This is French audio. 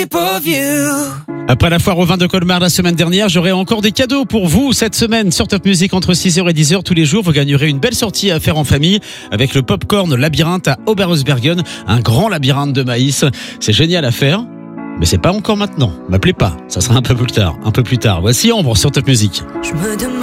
Après la foire au vin de Colmar la semaine dernière, j'aurai encore des cadeaux pour vous cette semaine sur Top Music entre 6h et 10h tous les jours. Vous gagnerez une belle sortie à faire en famille avec le Popcorn Labyrinthe à Oberhausbergen, un grand labyrinthe de maïs. C'est génial à faire, mais c'est pas encore maintenant. M'appelez pas, ça sera un peu plus tard. Voici Ambre sur Top Music.